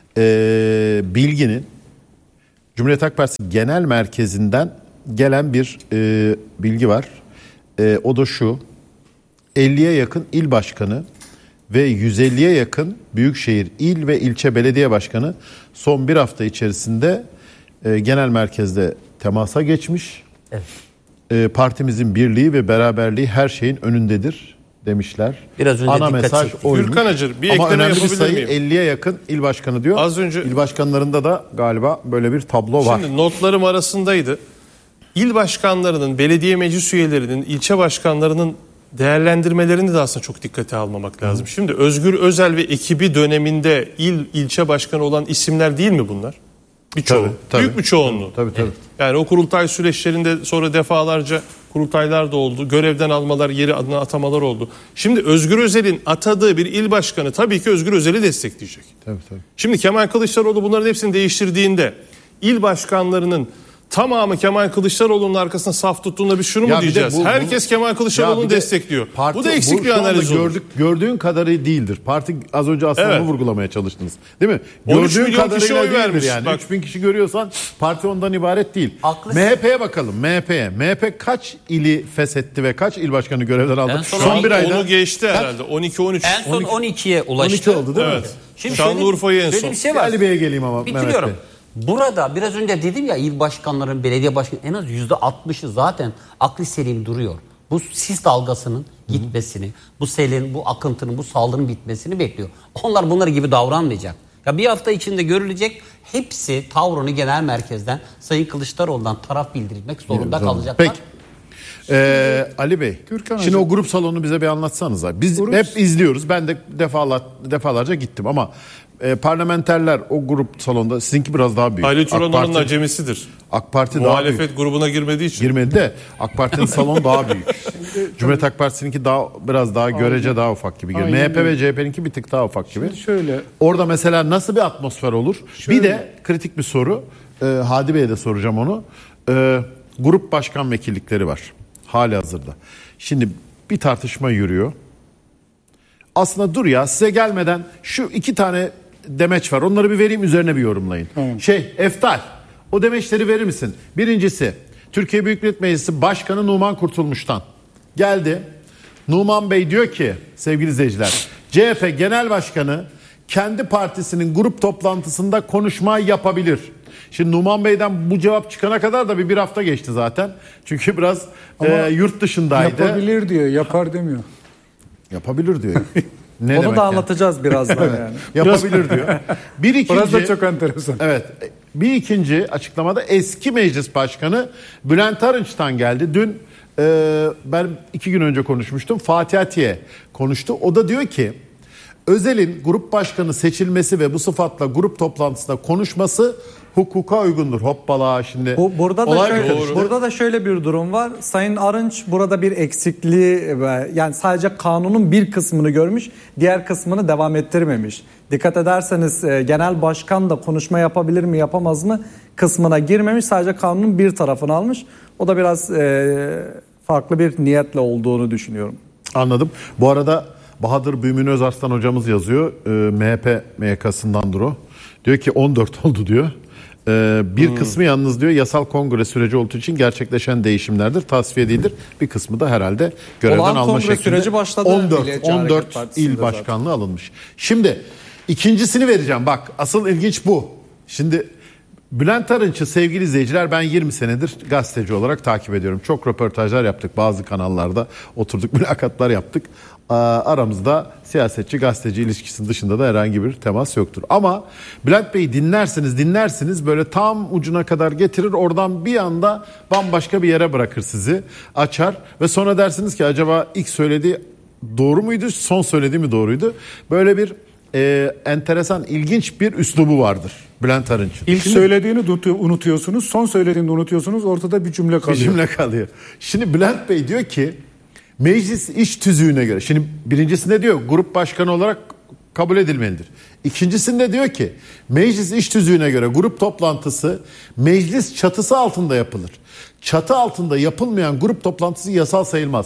e, bilginin Cumhuriyet Halk Partisi Genel Merkezi'nden gelen bir e, bilgi var. E, o da şu: elliye yakın il başkanı ve yüz elliye yakın büyükşehir il ve ilçe belediye başkanı son bir hafta içerisinde e, genel merkezde temasa geçmiş. Evet. E, partimizin birliği ve beraberliği her şeyin önündedir demişler. Biraz önce ana mesaj oymuş. Gürkan Acır, bir ama ekleme önemli bir yapabilir sayı miyim? elliye yakın il başkanı diyor. Az önce il başkanlarında da galiba böyle bir tablo var. Şimdi notlarım arasındaydı. İl başkanlarının, belediye meclis üyelerinin, ilçe başkanlarının değerlendirmelerini de aslında çok dikkate almamak lazım. Hı. Şimdi Özgür Özel ve ekibi döneminde il ilçe başkanı olan isimler değil mi bunlar? Birçoğu. Tabii, tabii. Büyük bir çoğunluğu. Tabii, tabii. Yani o kurultay süreçlerinde sonra defalarca kurultaylar da oldu. Görevden almalar, yeri adına atamalar oldu. Şimdi Özgür Özel'in atadığı bir il başkanı tabii ki Özgür Özel'i destekleyecek. Tabii, tabii. Şimdi Kemal Kılıçdaroğlu bunların hepsini değiştirdiğinde il başkanlarının tamamı Kemal Kılıçdaroğlu'nun arkasına saf tuttuğunda bir şunu Ya mu bir de diyeceğiz? bu- Herkes Kemal Kılıçdaroğlu'nu Ya bir de destekliyor. Parti, bu da eksik bu bir şu anda analiz olur. gördük, gördüğün kadarı değildir. Parti az önce aslında Evet. onu vurgulamaya çalıştınız. Değil mi? on üç Gördüğün milyon kişi kadarıyla oy değildir vermiş. yani. Bak. üç bin kişi görüyorsan parti ondan ibaret değil. Haklısın. M H P'ye bakalım. M H P'ye. M H P kaç ili feshetti ve kaç il başkanı görevden aldı? En son Son on- bir ayda. Onu geçti herhalde. on iki on üç. En son on ikiye ulaştı. on iki oldu değil mi? Evet. Şimdi Şanlıurfa'yı en şöyle, son. şöyle bir şey Bir var. Ali Bey'e geleyim ama Mehmet Bitiriyorum. Bey. Burada biraz önce dedim ya, il başkanların, belediye başkanı en az yüzde altmışı zaten aklı selim duruyor. Bu sis dalgasının gitmesini, bu selin, bu akıntının, bu saldırının bitmesini bekliyor. Onlar bunları gibi davranmayacak. Ya bir hafta içinde görülecek, hepsi tavrını genel merkezden, Sayın Kılıçdaroğlu'ndan taraf bildirmek zorunda kalacaklar. Peki. Ee, Ali Bey, Gürkan şimdi Hocam. o grup salonunu bize bir anlatsanıza. Biz Grup- hep izliyoruz. Ben de defalar, defalarca gittim ama e, parlamenterler o grup salonda, sizinki biraz daha büyük. Ali AK Turan onun Parti, acemisidir. AK Parti daha büyük. Muhalefet grubuna girmediği için. Girmedi de AK Parti'nin salonu daha büyük. Cumhuriyet Halk Partisi'ninki daha biraz daha görece daha ufak gibi geliyor. Aynen M H P ve öyle. C H P'ninki bir tık daha ufak gibi. Şimdi şöyle. Orada mesela nasıl bir atmosfer olur? Şöyle. Bir de kritik bir soru. Ee, Hadi Bey'e de soracağım onu. Ee, grup başkan vekillikleri var. Hali hazırda. Şimdi bir tartışma yürüyor. Aslında dur ya, size gelmeden şu iki tane demeç var. Onları bir vereyim, üzerine bir yorumlayın. Tamam. Şey, Eftal, o demeçleri verir misin? Birincisi, Türkiye Büyük Millet Meclisi Başkanı Numan Kurtulmuş'tan geldi. Numan Bey diyor ki, sevgili izleyiciler, C H P Genel Başkanı kendi partisinin grup toplantısında konuşma yapabilir. Şimdi Numan Bey'den bu cevap çıkana kadar da bir, bir hafta geçti zaten. Çünkü biraz e, yurt dışındaydı. Yapabilir diyor, yapar demiyor. Yapabilir diyor. Ne Onu demek da yani? anlatacağız birazdan yani. Yapabilir diyor. Bir ikinci, Burası da çok enteresan. Evet. Bir ikinci açıklamada eski meclis başkanı Bülent Arınç'tan geldi. Dün e, ben iki gün önce konuşmuştum. Fatih Atiye konuştu. O da diyor ki Özel'in grup başkanı seçilmesi ve bu sıfatla grup toplantısında konuşması hukuka uygundur. Hoppala şimdi. Bu, burada da olay şöyle, karıştı. burada da şöyle bir durum var. Sayın Arınç burada bir eksikliği, yani sadece kanunun bir kısmını görmüş, diğer kısmını devam ettirmemiş. Dikkat ederseniz genel başkan da konuşma yapabilir mi yapamaz mı kısmına girmemiş, sadece kanunun bir tarafını almış. O da biraz e, farklı bir niyetle olduğunu düşünüyorum. Anladım. Bu arada Bahadır Büyümün Özarslan hocamız yazıyor. E, M H P M Y K'sındandır o. Diyor ki on dört oldu diyor. E, bir hmm. kısmı yalnız diyor yasal kongre süreci olduğu için gerçekleşen değişimlerdir, tasfiye değildir. Bir kısmı da herhalde görevden Olan alma kongre şeklinde. süreci başladı. on dört, on dört il başkanlığı zaten alınmış. Şimdi ikincisini vereceğim. Bak asıl ilginç bu. Şimdi Bülent Arınç'ı sevgili izleyiciler ben yirmi senedir gazeteci olarak takip ediyorum. Çok röportajlar yaptık, bazı kanallarda oturduk, mülakatlar yaptık. Aramızda siyasetçi gazeteci ilişkisinin dışında da herhangi bir temas yoktur. Ama Bülent Bey'i dinlersiniz dinlersiniz böyle tam ucuna kadar getirir, oradan bir anda bambaşka bir yere bırakır sizi, açar ve sonra dersiniz ki acaba ilk söylediği doğru muydu, son söylediği mi doğruydu? Böyle bir e, enteresan, ilginç bir üslubu vardır Bülent Arınç'ın. İlk Şimdi, söylediğini unutuyorsunuz, son söylediğini unutuyorsunuz, ortada bir cümle kalıyor. Bir cümle kalıyor. Şimdi Bülent Bey diyor ki meclis iş tüzüğüne göre, şimdi birincisinde diyor grup başkanı olarak kabul edilmelidir. İkincisinde diyor ki meclis iş tüzüğüne göre grup toplantısı meclis çatısı altında yapılır. Çatı altında yapılmayan grup toplantısı yasal sayılmaz.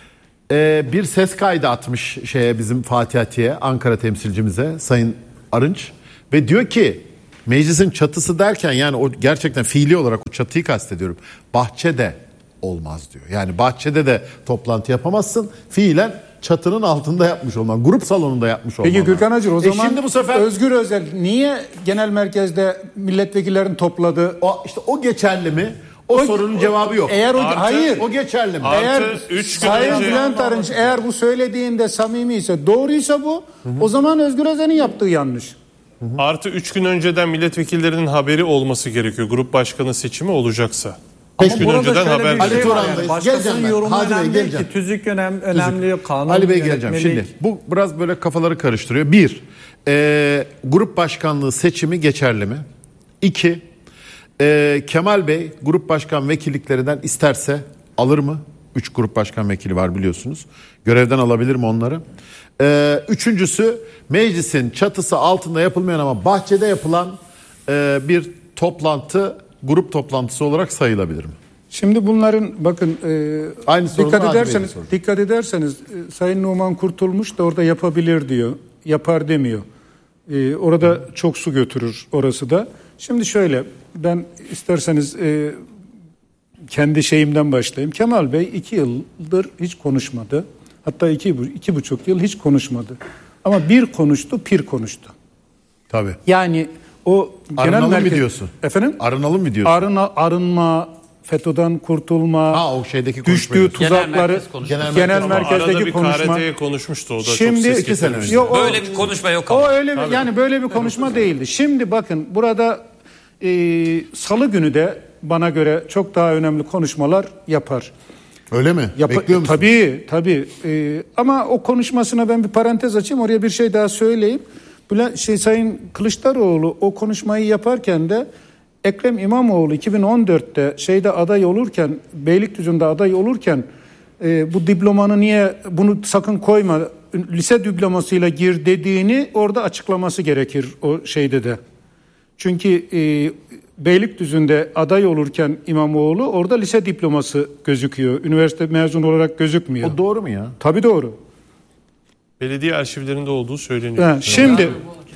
Ee, bir ses kaydı atmış şeye, bizim Fatih Atiye, Ankara temsilcimize, Sayın Arınç, ve diyor ki meclisin çatısı derken yani o gerçekten fiili olarak o çatıyı kastediyorum. Bahçede olmaz diyor. Yani bahçede de toplantı yapamazsın. Fiilen çatının altında yapmış olman, grup salonunda yapmış olman. Peki Gürkan Acır, o e zaman şimdi bu sefer Özgür Özel niye genel merkezde milletvekillerini topladı? O işte o geçerli mi? O, o sorunun o, cevabı yok. Eğer o Artı, hayır. O geçerli mi? Eğer üç gün Sayın önce, Bülent Arınç eğer bu söylediğinde samimi ise, doğruysa bu, hı hı, o zaman Özgür Özel'in yaptığı yanlış. Hı hı. Artı üç gün önceden milletvekillerinin haberi olması gerekiyor. Grup başkanı seçimi olacaksa. Ama üç gün önceden haber bir şey var yani. Başkasının yorumu Hadi önemli Bey, değil ki. Tüzük önemli, önemli Tüzük. kanun Ali Bey yönetmelik. geleceğim. Şimdi bu biraz böyle kafaları karıştırıyor. Bir, e, grup başkanlığı seçimi geçerli mi? İki, e, Kemal Bey grup başkan vekilliklerinden isterse alır mı? Üç grup başkan vekili var biliyorsunuz. Görevden alabilir mi onları? E, üçüncüsü, meclisin çatısı altında yapılmayan ama bahçede yapılan e, bir toplantı grup toplantısı olarak sayılabilir mi? Şimdi bunların bakın e, Aynı dikkat ederseniz dikkat ederseniz e, Sayın Numan Kurtulmuş da orada yapabilir diyor. Yapar demiyor. E, orada Hı. çok su götürür orası da. Şimdi şöyle, ben isterseniz e, kendi şeyimden başlayayım. Kemal Bey iki yıldır hiç konuşmadı. Hatta iki, iki buçuk yıl hiç konuşmadı. Ama bir konuştu, pir konuştu. Tabii. Yani o genel arınalım merkez... mı diyorsun? Efendim? Arınalım mı diyorsun? Arına, arınma, FETÖ'den kurtulma, ha, o şeydeki düştüğü tuzakları, genel, genel, merkez merkezdeki arada bir konuşma. K R T'ye konuşmuştu, o da Şimdi, çok ses getirmişti. Yok, o, böyle bir konuşma yok ama. O öyle bir, yani böyle bir konuşma değildi. Şimdi bakın burada e, Salı günü de bana göre çok daha önemli konuşmalar yapar. Öyle mi? Yap- Bekliyor musun? Tabii tabii. Ee, ama o konuşmasına ben bir parantez açayım, oraya bir şey daha söyleyeyim. Bülent, şey, Sayın Kılıçdaroğlu o konuşmayı yaparken de Ekrem İmamoğlu iki bin on dörtte şeyde aday olurken, Beylikdüzü'nde aday olurken e, bu diplomanı niye, bunu sakın koyma, lise diplomasıyla gir dediğini orada açıklaması gerekir o şeyde de. Çünkü e, Beylikdüzü'nde aday olurken İmamoğlu orada lise diploması gözüküyor. Üniversite mezunu olarak gözükmüyor. O doğru mu ya? Tabii doğru. Belediye arşivlerinde olduğu söyleniyor. Ha, şimdi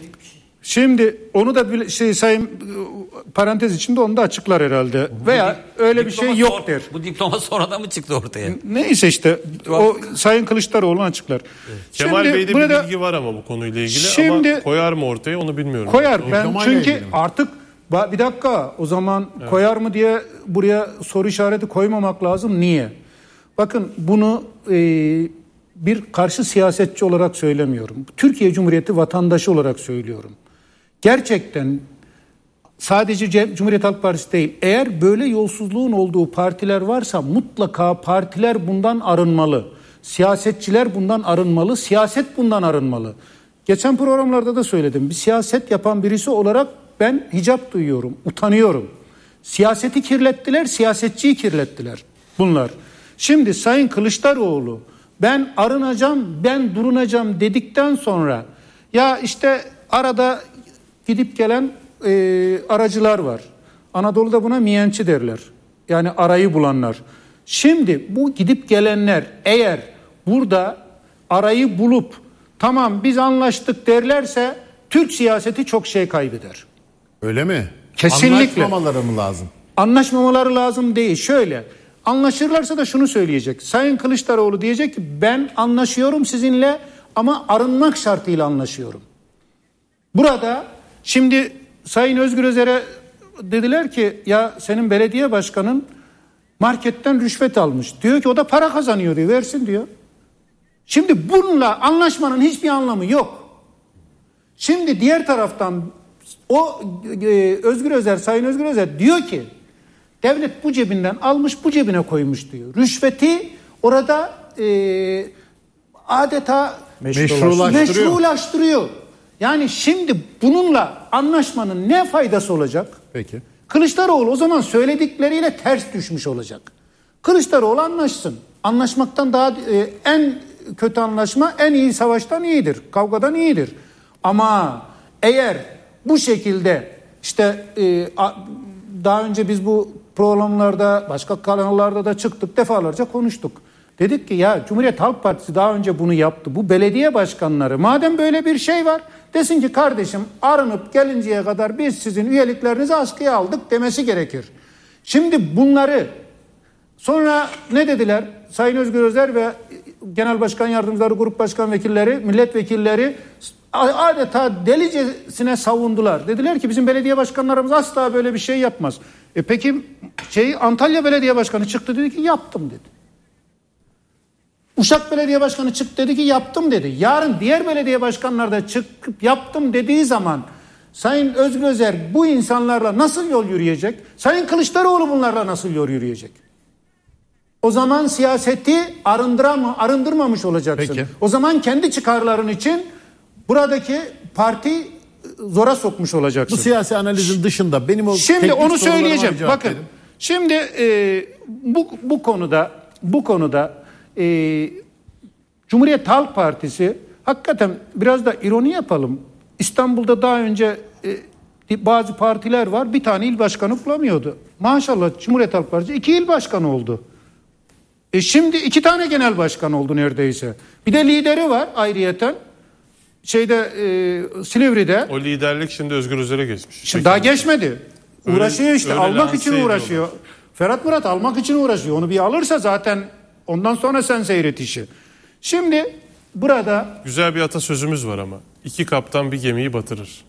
şimdi onu da bir şey sayın parantez içinde onu da açıklar herhalde. Veya öyle bir şey yok sor, der. Bu diploma sonradan mı çıktı ortaya? Neyse işte o Sayın Kılıçdaroğlu açıklar. Kemal Şimdi Bey'de burada, bir bilgi var ama bu konuyla ilgili, şimdi, ama koyar mı ortaya onu bilmiyorum. Koyar. O, Ben çünkü artık bir dakika, o zaman evet, koyar mı diye buraya soru işareti koymamak lazım. Niye? Bakın bunu e, bir karşı siyasetçi olarak söylemiyorum. Türkiye Cumhuriyeti vatandaşı olarak söylüyorum. Gerçekten sadece Cumhuriyet Halk Partisi değil, eğer böyle yolsuzluğun olduğu partiler varsa mutlaka partiler bundan arınmalı. Siyasetçiler bundan arınmalı, siyaset bundan arınmalı. geçen programlarda da söyledim. Bir siyaset yapan birisi olarak ben hicap duyuyorum, utanıyorum. Siyaseti kirlettiler, siyasetçiyi kirlettiler bunlar. Şimdi Sayın Kılıçdaroğlu ben arınacağım, ben durunacağım dedikten sonra ya işte arada gidip gelen e, aracılar var. Anadolu'da buna miyençi derler. Yani arayı bulanlar. Şimdi bu gidip gelenler eğer burada arayı bulup tamam biz anlaştık derlerse Türk siyaseti çok şey kaybeder. Öyle mi? Kesinlikle. Anlaşmamaları mı lazım? Anlaşmamaları lazım değil. Şöyle anlaşırlarsa da şunu söyleyecek. Sayın Kılıçdaroğlu diyecek ki ben anlaşıyorum sizinle ama arınmak şartıyla anlaşıyorum. Burada şimdi Sayın Özgür Özer'e dediler ki ya senin belediye başkanın marketten rüşvet almış. Diyor ki o da para kazanıyor diyor, versin diyor. Şimdi bununla anlaşmanın hiçbir anlamı yok. Şimdi diğer taraftan o e, Özgür Özer, Sayın Özgür Özer diyor ki devlet bu cebinden almış bu cebine koymuş diyor. Rüşveti orada e, adeta Meşrulaştırıyor. meşrulaştırıyor. Yani şimdi bununla anlaşmanın ne faydası olacak? Peki. Kılıçdaroğlu o zaman söyledikleriyle ters düşmüş olacak. Kılıçdaroğlu anlaşsın. Anlaşmaktan daha e, en kötü anlaşma en iyi savaştan iyidir. Kavgadan iyidir. Ama eğer bu şekilde işte e, a, daha önce biz bu programlarda başka kanallarda da çıktık defalarca konuştuk. Dedik ki ya Cumhuriyet Halk Partisi daha önce bunu yaptı. Bu belediye başkanları madem böyle bir şey var desin ki kardeşim arınıp gelinceye kadar biz sizin üyeliklerinizi askıya aldık demesi gerekir. Şimdi bunları sonra ne dediler? Sayın Özgür Özer ve Genel Başkan Yardımcıları, Grup Başkan Vekilleri, Milletvekilleri adeta delicesine savundular. Dediler ki bizim belediye başkanlarımız asla böyle bir şey yapmaz. E peki şey Antalya Belediye Başkanı çıktı dedi ki yaptım dedi. Uşak Belediye Başkanı çıktı dedi ki yaptım dedi. Yarın diğer belediye başkanları da çıkıp yaptım dediği zaman Sayın Özgür Özer bu insanlarla nasıl yol yürüyecek? Sayın Kılıçdaroğlu bunlarla nasıl yol yürüyecek? O zaman siyaseti arındırama, arındırmamış olacaksın. Peki. O zaman kendi çıkarların için buradaki parti zora sokmuş olacaksın. Bu siyasi analizin dışında benim o Şimdi onu söyleyeceğim. Bakın. Verin. Şimdi e, bu bu konuda bu konuda e, Cumhuriyet Halk Partisi hakikaten biraz da ironi yapalım. İstanbul'da daha önce e, bazı partiler var. Bir tane il başkanı bulamıyordu. Maşallah Cumhuriyet Halk Partisi iki il başkanı oldu. E şimdi iki tane genel başkan oldu neredeyse. Bir de lideri var ayrıyeten. Şeyde e, Silivri'de. O liderlik şimdi Özgür Özel'e geçmiş. Şimdi Peki. daha geçmedi. Uğraşıyor Öyle- işte öyle almak lanse için ediyorlar. uğraşıyor. Ferhat Murat almak için uğraşıyor. Onu bir alırsa zaten ondan sonra sen seyret işi. Şimdi burada Güzel bir atasözümüz var ama. İki kaptan bir gemiyi batırır.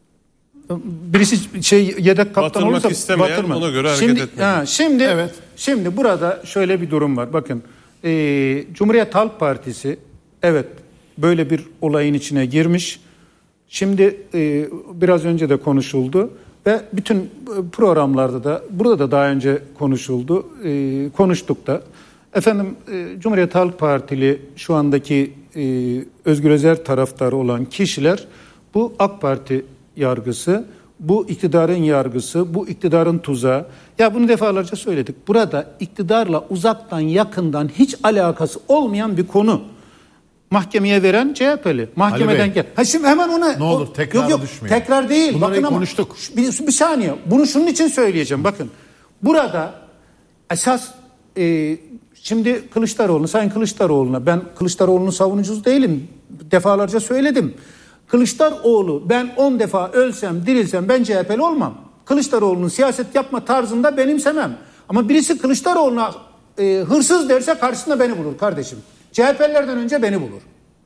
birisi şey yedek kaptan Batırmak olursa istemeyen batırma. ona göre hareket şimdi, etmeli. ha, şimdi, Evet. şimdi burada şöyle bir durum var. Bakın e, Cumhuriyet Halk Partisi evet böyle bir olayın içine girmiş. Şimdi e, biraz önce de konuşuldu ve bütün programlarda da burada da daha önce konuşuldu. E, konuştuk da. Efendim e, Cumhuriyet Halk Partili şu andaki e, Özgür Özer taraftarı olan kişiler bu AK Parti yargısı, bu iktidarın yargısı, bu iktidarın tuzağı. Ya bunu defalarca söyledik. Burada iktidarla uzaktan yakından hiç alakası olmayan bir konu. Mahkemeye veren C H P'li. Mahkemeden gel. Ha şimdi hemen ona Ne olur, o- tekrara yok, yok, düşmeyin. tekrar değil. Bunları Bakın ama konuştuk. Bir, bir saniye. Bunu şunun için söyleyeceğim. Bakın. Burada esas e, şimdi Kılıçdaroğlu, Sayın Kılıçdaroğlu'na ben Kılıçdaroğlu'nun savunucusu değilim. Defalarca söyledim. Kılıçdaroğlu ben on defa ölsem dirilsem ben C H P'li olmam. Kılıçdaroğlu'nun siyaset yapma tarzında benimsemem. Ama birisi Kılıçdaroğlu'na e, hırsız derse karşısında beni bulur kardeşim. C H P'lilerden önce beni bulur.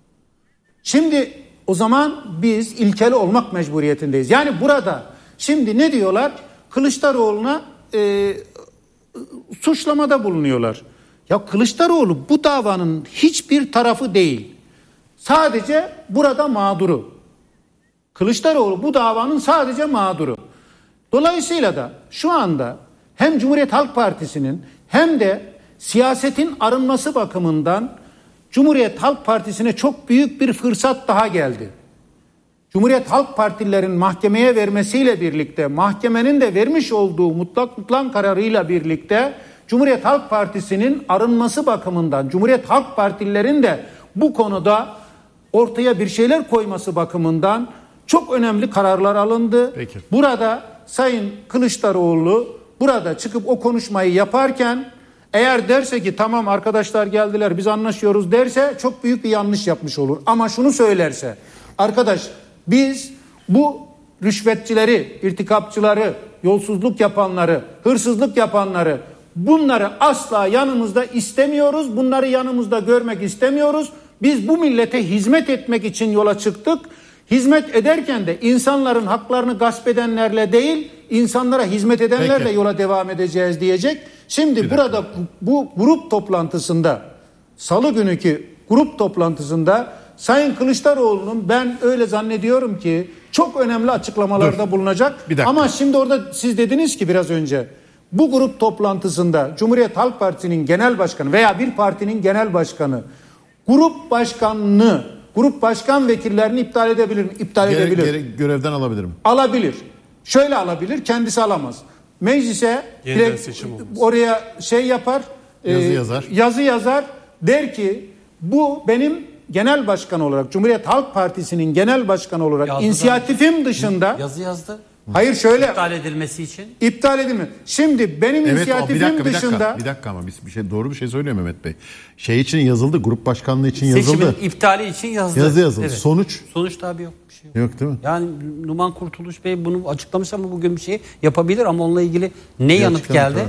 Şimdi o zaman biz ilkeli olmak mecburiyetindeyiz. Yani burada şimdi ne diyorlar? Kılıçdaroğlu'na e, suçlamada bulunuyorlar. Ya Kılıçdaroğlu bu davanın hiçbir tarafı değil. Sadece burada mağduru. Kılıçdaroğlu bu davanın sadece mağduru. Dolayısıyla da şu anda hem Cumhuriyet Halk Partisi'nin hem de siyasetin arınması bakımından Cumhuriyet Halk Partisi'ne çok büyük bir fırsat daha geldi. Cumhuriyet Halk Partililerin mahkemeye vermesiyle birlikte, mahkemenin de vermiş olduğu mutlak mutlak kararıyla birlikte Cumhuriyet Halk Partisi'nin arınması bakımından, Cumhuriyet Halk Partililerin de bu konuda ortaya bir şeyler koyması bakımından çok önemli kararlar alındı. Peki. Burada Sayın Kılıçdaroğlu burada çıkıp o konuşmayı yaparken eğer derse ki tamam arkadaşlar geldiler biz anlaşıyoruz derse çok büyük bir yanlış yapmış olur. Ama şunu söylerse arkadaş biz bu rüşvetçileri, irtikapçıları, yolsuzluk yapanları, hırsızlık yapanları bunları asla yanımızda istemiyoruz. Bunları yanımızda görmek istemiyoruz. Biz bu millete hizmet etmek için yola çıktık. Hizmet ederken de insanların haklarını gasp edenlerle değil, insanlara hizmet edenlerle Peki. yola devam edeceğiz diyecek. Şimdi burada bu grup toplantısında, salı günkü grup toplantısında Sayın Kılıçdaroğlu'nun ben öyle zannediyorum ki çok önemli açıklamalarda Dur. bulunacak. Bir dakika. Ama şimdi orada siz dediniz ki biraz önce bu grup toplantısında Cumhuriyet Halk Partisi'nin genel başkanı veya bir partinin genel başkanı grup başkanını, grup başkan vekillerini iptal edebilir mi? İptal Gere, edebilir. gere, görevden alabilirim. Alabilir. Şöyle alabilir, kendisi alamaz. Meclise Yeniden direkt seçim olmaz. oraya şey yapar, Yazı e, yazar. yazı yazar, der ki bu benim genel başkan olarak, Cumhuriyet Halk Partisi'nin genel başkanı olarak Yazdı inisiyatifim dışında, Yazı yazdı. hayır şöyle İptal edilmesi için. iptal edilme. Şimdi benim Evet o, inisiyatifim bir dakika bir dışında dakika. Bir dakika ama biz bir şey doğru bir şey söylüyor Mehmet Bey. Şey için yazıldı, grup başkanlığı için yazıldı. Seçimin iptali için yazdı. Yazı yazıldı. Evet. Sonuç Sonuç tabii yok. Bir şey yok. yok değil mi? Yani Numan Kurtuluş Bey bunu açıklamış ama bugün bir şey yapabilir ama onunla ilgili ne yanıt açıklama geldi?